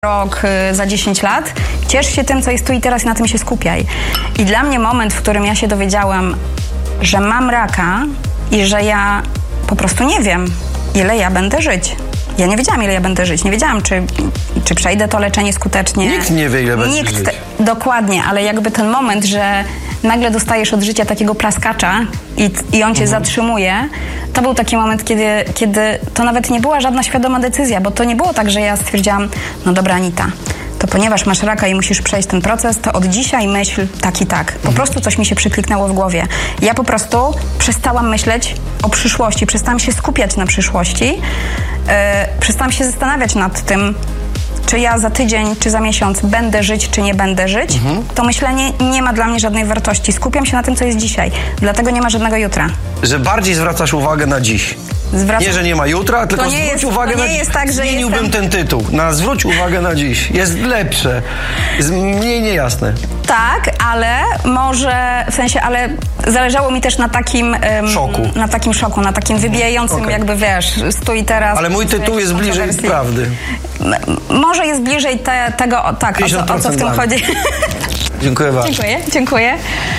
rok, za 10 lat. Ciesz się tym, co jest tu i teraz i na tym się skupiaj. I dla mnie moment, w którym ja się dowiedziałam, że mam raka i że ja po prostu nie wiem, ile ja będę żyć. Ja nie wiedziałam, ile ja będę żyć. Nie wiedziałam, czy przejdę to leczenie skutecznie. Nikt nie wie, ile będzie żyć. Dokładnie, ale jakby ten moment, że nagle dostajesz od życia takiego plaskacza i on cię zatrzymuje, to był taki moment, kiedy to nawet nie była żadna świadoma decyzja, bo to nie było tak, że ja stwierdziłam, no dobra, Anita, to ponieważ masz raka i musisz przejść ten proces, to od dzisiaj myśl tak i tak. Po prostu coś mi się przykliknęło w głowie. Ja po prostu przestałam myśleć o przyszłości, przestałam się skupiać na przyszłości, przestałam się zastanawiać nad tym, czy ja za tydzień, czy za miesiąc będę żyć, czy nie będę żyć. To myślenie nie ma dla mnie żadnej wartości. Skupiam się na tym, co jest dzisiaj. Dlatego nie ma żadnego jutra. Że bardziej zwracasz uwagę na dziś. Nie, że nie ma jutra, tylko zwróć uwagę na dziś. Tak, że zmieniłbym ten tytuł. Zwróć uwagę na dziś. Jest lepsze. Jest mniej niejasne. Tak, ale może, w sensie, ale zależało mi też na takim szoku. Na takim wybijającym jakby, wiesz, stój teraz. Ale mój tytuł jest bliżej prawdy. Może jest bliżej tego, tak, o co w tym chodzi. Dziękuję bardzo. Dziękuję.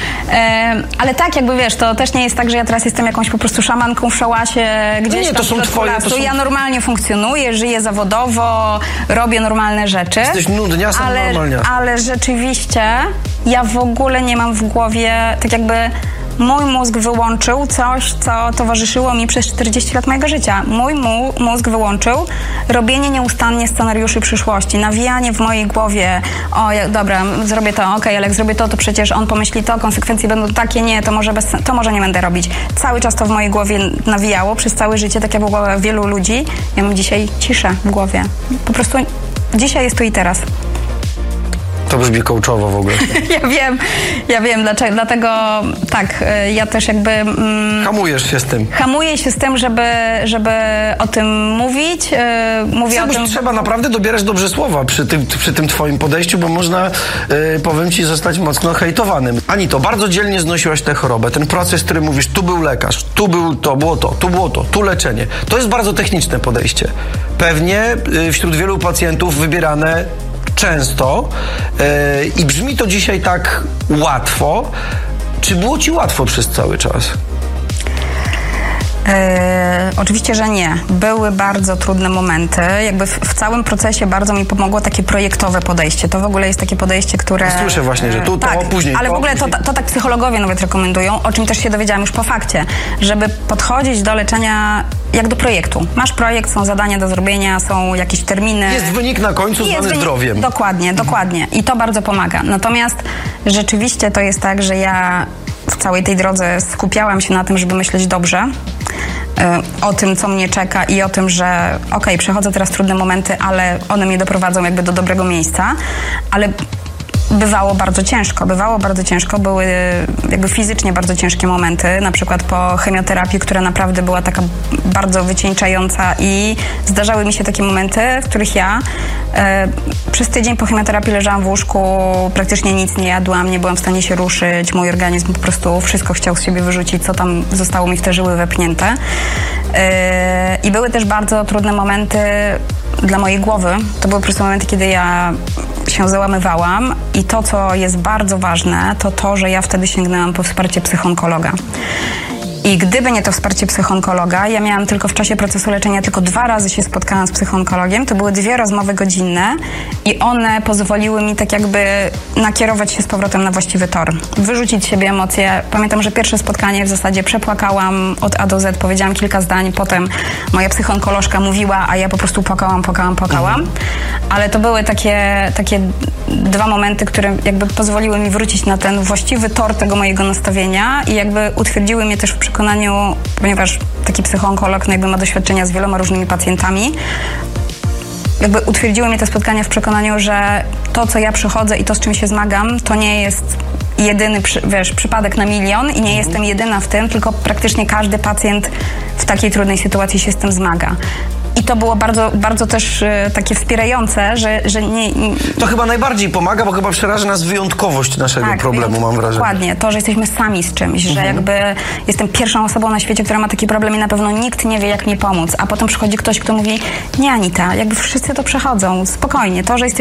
Ale tak, jakby wiesz, to też nie jest tak, że ja teraz jestem jakąś po prostu szamanką w szałasie gdzieś nie, tam. to są twoje. Ja normalnie funkcjonuję, żyję zawodowo, robię normalne rzeczy. Jesteś nudniasem normalnie. Ale rzeczywiście ja w ogóle nie mam w głowie, tak jakby mój mózg wyłączył coś, co towarzyszyło mi przez 40 lat mojego życia. Mój mózg wyłączył robienie nieustannie scenariuszy przyszłości, nawijanie w mojej głowie, dobra, zrobię to, ale jak zrobię to przecież on pomyśli to, konsekwencje będą takie, nie, to może nie będę robić. Cały czas to w mojej głowie nawijało przez całe życie, tak jak było wielu ludzi. Ja mam dzisiaj ciszę w głowie. Po prostu dzisiaj jest tu i teraz. To brzmi coachowo w ogóle. Ja wiem, dlatego tak, ja też jakby... Hamujesz się z tym. Hamuję się z tym, żeby o tym mówić. Mówię o tym... Trzeba naprawdę dobierać dobrze słowa przy tym twoim podejściu, bo można, powiem ci, zostać mocno hejtowanym. Anito, bardzo dzielnie znosiłaś tę chorobę. Ten proces, który mówisz, tu był lekarz, tu było to, tu leczenie. To jest bardzo techniczne podejście. Pewnie wśród wielu pacjentów wybierane często i brzmi to dzisiaj tak łatwo. Czy było ci łatwo przez cały czas? Oczywiście, że nie. Były bardzo trudne momenty. Jakby w całym procesie bardzo mi pomogło takie projektowe podejście. To w ogóle jest takie podejście, które... Słyszę właśnie, że tu to, później ale w ogóle to tak psychologowie nawet rekomendują, o czym też się dowiedziałam już po fakcie, żeby podchodzić do leczenia jak do projektu. Masz projekt, są zadania do zrobienia, są jakieś terminy. Jest wynik na końcu zwany zdrowiem. Dokładnie. I to bardzo pomaga. Natomiast rzeczywiście to jest tak, że ja w całej tej drodze skupiałam się na tym, żeby myśleć dobrze, o tym, co mnie czeka i o tym, że przechodzę teraz trudne momenty, ale one mnie doprowadzą jakby do dobrego miejsca, ale bywało bardzo ciężko, były jakby fizycznie bardzo ciężkie momenty, na przykład po chemioterapii, która naprawdę była taka bardzo wycieńczająca i zdarzały mi się takie momenty, w których ja przez tydzień po chemioterapii leżałam w łóżku, praktycznie nic nie jadłam, nie byłam w stanie się ruszyć, mój organizm po prostu wszystko chciał z siebie wyrzucić, co tam zostało mi w te żyły wepchnięte. I były też bardzo trudne momenty dla mojej głowy. To były po prostu momenty, kiedy ja się załamywałam i to, co jest bardzo ważne, to, że ja wtedy sięgnęłam po wsparcie psychonkologa. I gdyby nie to wsparcie psychonkologa, ja miałam tylko w czasie procesu leczenia tylko 2 razy się spotkałam z psychoonkologiem. To były 2 rozmowy godzinne i one pozwoliły mi tak jakby nakierować się z powrotem na właściwy tor. Wyrzucić z siebie emocje. Pamiętam, że pierwsze spotkanie w zasadzie przepłakałam od A do Z, powiedziałam kilka zdań, potem moja psychonkolożka mówiła, a ja po prostu płakałam. Ale to były takie 2 momenty, które jakby pozwoliły mi wrócić na ten właściwy tor tego mojego nastawienia i jakby utwierdziły mnie też w przekonaniu, ponieważ taki psychoonkolog jakby ma doświadczenia z wieloma różnymi pacjentami, jakby utwierdziły mnie te spotkania w przekonaniu, że to, co ja przechodzę i to, z czym się zmagam, to nie jest jedyny przypadek na milion i nie jestem jedyna w tym, tylko praktycznie każdy pacjent w takiej trudnej sytuacji się z tym zmaga. I I to było bardzo, bardzo też takie wspierające, że nie... To chyba najbardziej pomaga, bo chyba przeraża nas wyjątkowość naszego problemu, mam wrażenie. Dokładnie. To, że jesteśmy sami z czymś, że jakby jestem pierwszą osobą na świecie, która ma taki problem i na pewno nikt nie wie, jak mi pomóc. A potem przychodzi ktoś, kto mówi, nie Anita, jakby wszyscy to przechodzą, spokojnie. To, że jesteś